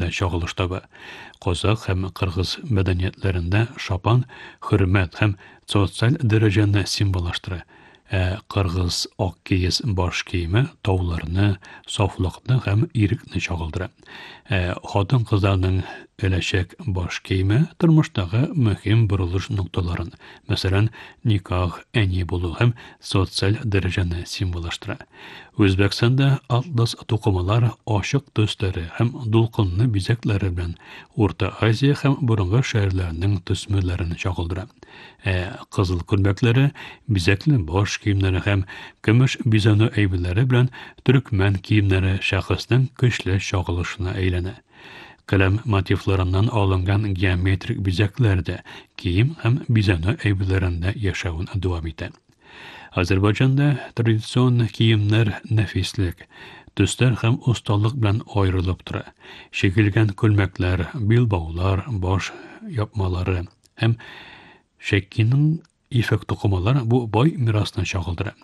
мәдәниятендә чагылыш таба. Казак һәм кыргыз мәдәниятләрендә шапан хөрмәт һәм социаль дәрәҗәне символлаштыра. Кыргыз ак киез баш киеме тауларны, сафлыкны һәм ирекне чагылдыра. Хатын-кызларның киләчәк баш киеме тормыштагы мөһим бурылыш нукталарын, мәсәлән, никах, әни булу һәм социаль дәрәҗәне символлаштыра. Үзбәкстанда атлас тукымалар ачык төсләре һәм дулкынлы бизәкләре белән Урта Азия һәм борынгы шәһәрләрнең төсмәләрен чагылдыра. Кызыл күлмәкләре, бизәкле баш киемнәре һәм көмеш бизәнү әйберләре белән төрекмән киемнәре шәхеснең көчле чагылышына әйләнә. Каләм мотивларыннан алынган геометрик бизәкләр дә кием һәм бизәнү әйберләрендә яшәвен дәвам итә. Азербайҗанда традицион киемнәр нәфислек, төсләр һәм усталык белән аерылып тора. Шикелгән күлмәкләр, билбаулар, баш япмалары һәм шәккинең ифәк тукымалары бу бай мирасны чагылдыра.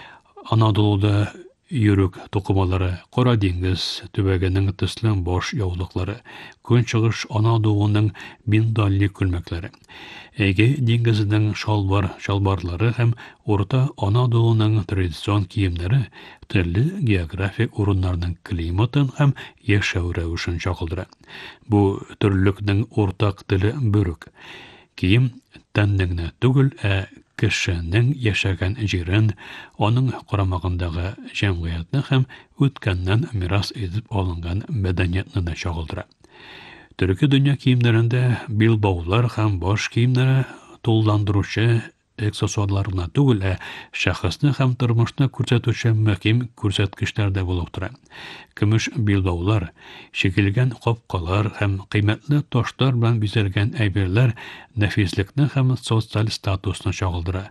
Анадолуда йөрүк тукымалары, Кара диңгез төбәгенең төсле баш яулыклары, Көнчыгыш Анадолуның биндалли күлмәкләре, Эге диңгезенең шалбарлары һәм Урта Анадолуның традицион киемнәре төрле географик урыннарның климатын һәм яшәү рәвешен чагылдыра. Бу төрлекнең уртак теле бүрек. Кием тәннеңне түгел, кешенең яшәгән җирен, аның карамагындагы җәмгыятьне һәм үткәннән мирас итеп алынган мәдәниятне дә чагылдыра. Төрки дөнья киемнәрендә билбаулар һәм баш киемнәре тулыландыручы аксессуарларына түгел, шәхесне һәм тормышны күрсәтүче мөһим күрсәткечләрдә булып тора. Көмеш билбаулар, шикелгән капкалар һәм кыйммәтле ташлар белән бизәлгән әйберләр нәфислекне һәм социаль статусны чагылдыра.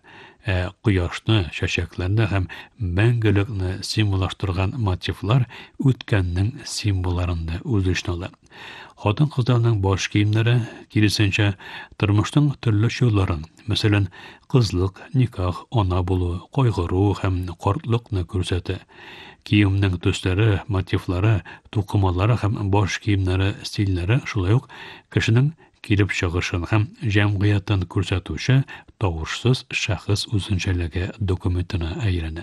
Кояшны, чәчәкләрне һәм мәңгелекне символлаштырган мотивлар үткәннең символларында үзешне ала. Хатын-кызларның баш киемнәре, киресенчә, тормышның төрле чорларын, мәсәлән, кызлык, никах, ана булу, кайгыру һәм картлыкны күрсәтә. Киемнең төсләре, мотивлары, тукымалары һәм баш киемнәре стильләре шулай ук кешенең килеп чыгышын һәм җәмгыятен күрсәтүче тавышсыз шәхес үзенчәлеге документына әйләнә.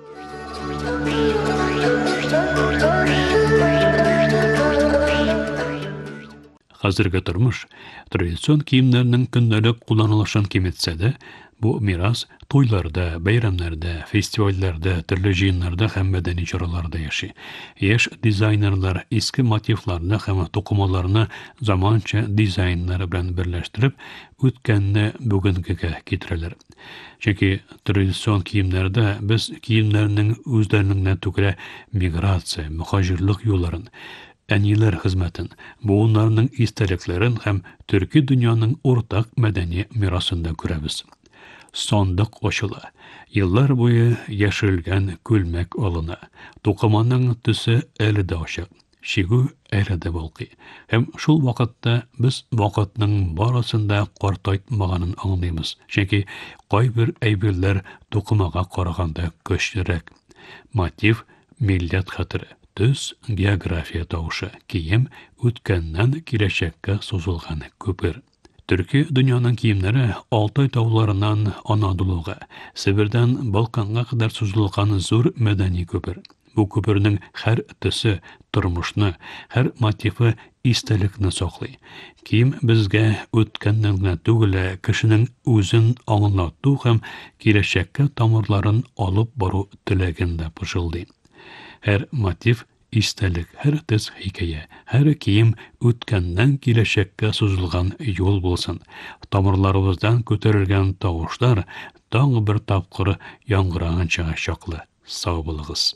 Хәзерге тормыш традицион киемнәрнең көндәлек кулланылышын киметсә дә, бу мирас туйларда, бәйрәмнәрдә, фестивальләрдә, төрле җыеннарда һәм мәдәни чараларда яши. Яшь дизайнерлар иске мотивларны һәм тукымаларны заманча дизайннар белән берләштереп, үткәнне бүгенгегә китерәләр. Чөнки традицион киемнәрдә без киемнәрнең үзләреннән түгел миграция, мөхаҗирлык юлларын, әниләр хезмәтен, буыннарның истәлекләрен һәм төрки дөньяның уртак мәдәни мирасында күрәбез. Сандык ачыла. Еллар буе яшелгән күлмәк алына. Тукыманың төсе әле дә ачык. Шигү әле дә балкый. Һәм шул вакытта без вакытның барысында картайтмаганын аңлыймыз. Чөнки кайбер әйберләр тукымага караганда көчлерәк. Мотив милләт хәтере. Төс география тавышы, кием үткәннән киләчәккә сузылган күпер. Төрки дөньяның киемнәре Алтай тауларыннан Анадолуга, Сибирдән Балканга кадәр сузылган зур мәдәни күпер. Бу күпернең һәр төсе тормышны, һәр мотивы истәлекне саклый. Кием безгә үткәннән генә түгел, кешенең үзен аңлату һәм киләчәккә тамырларын алып бару теләгендә пышылдый. Һәр мотив истәлек, һәр төс хикәя, һәр кием үткәннән киләчәккә сузылган юл булсын. Тамырларыбыздан күтәрелгән тавышлар таң бер тапкыр яңгыраганча чаклы. Сау булыгыз.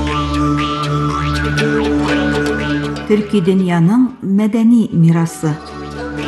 Төрки дөньяның мәдәни мирасы.